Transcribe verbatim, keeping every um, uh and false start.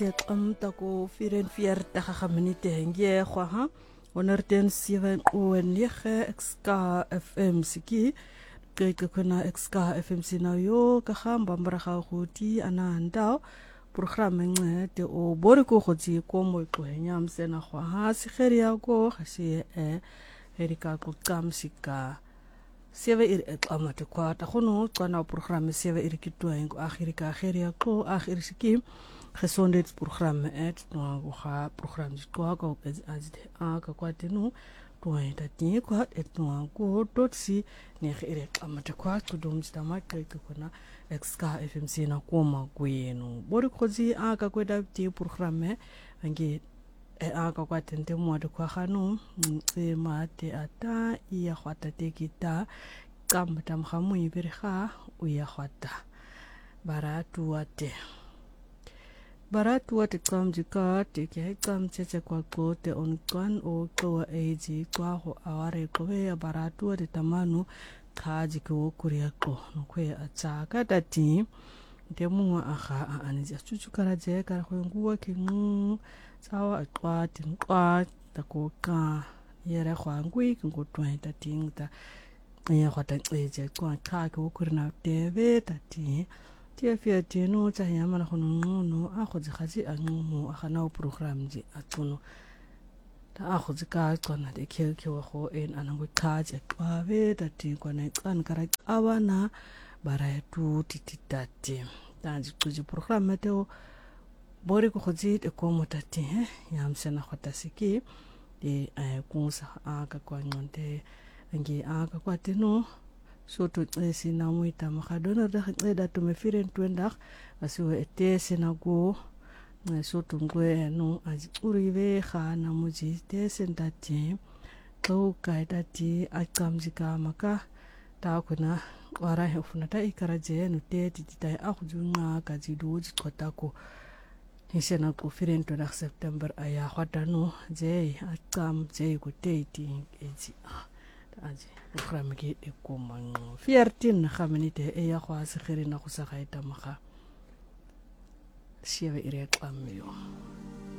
Am tako vierenveertig minute hengye ha honderd zeven komma negen X K F M siki kyk kuna X K F M sina yo ka gamba mbraga goti ananda programme ngete o bori ko gotsi ko mo ko nyam sena gwa ha sigeria ko gasi e erika ko kamsika sewe ir et amate kwa ta gono tsana programme sewe ir kitwa ngo akhirika kheria ko akhir siki gesondheid programme et no ga programme ko ko as a ka kwatenu to eta ti ko et no ko totsi ne khire amate kwa to dum stama ke ko na X K F M C na ko ma kwenu bori khozi a ka kweda ti programme ngi e a ka kwatente mo de kwa khanu e mate ata ia khwata te kita kamba tam khamu ibere kha u ya khwata baratu ate baratu ate kamjika te ke kamcheche kwa kote onkan o kwa eji kwa ho aware ko ya baratu ate tamanu kaji ko kuria ko no kwe achaka dati ndemu aha anija chuchukara je kara ko nguwa ke ngu sawa atwati nkwa takoka yere kwa ngui ngo twenta tingta ya kwata eje kwa kaka ukurina teve tati tia fia tino cha yama na khono no a khotsi khaji a ngo a khana o program ji atuno ta a khotsi ka tsona de khe khe wa kho en anango khaji kwa ve tati kwa na tsan kara abana bara tu tititati tanji tuji program meteo bori ko khotsi de ko motati he yam sena khota siki de kunsa a ka kwa ngonte ngi a ka kwa tino soto esi na muita makadona da da to me firen twenda asu ete senago soto ngwe no aji urive khana muji te sentati to kaida ti akamjika maka ta kuna wara hefuna ta ikaraje no te tita akujunga kaji doji kotako nisena ko firen to September aya khwatano je akam je ko te ti eji aji programme ke e komango fiertin khaminite e ya khwa sekhere na go sa gaita maga siebe ire tlamyo